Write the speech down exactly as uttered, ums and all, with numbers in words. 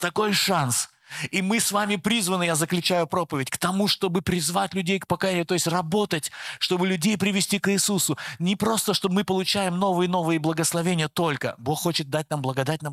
такой шанс. И мы с вами призваны, я заключаю проповедь, к тому, чтобы призвать людей к покаянию, то есть работать, чтобы людей привести к Иисусу. Не просто, чтобы мы получаем новые и новые благословения только. Бог хочет дать нам благодать на